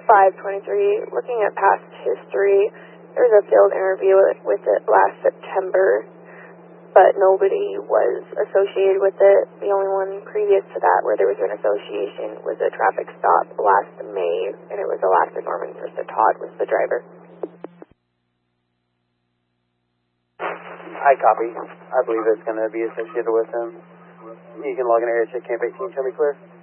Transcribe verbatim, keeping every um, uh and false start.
five twenty-three, looking at past history, there was a field interview with it last September, but nobody was associated with it. The only one previous to that where there was an association was a traffic stop last May, and it was Alaska Norman versus Todd was the driver. I copy. I believe it's going to be associated with him. You can log in area check camp eighteen. Tell me clear.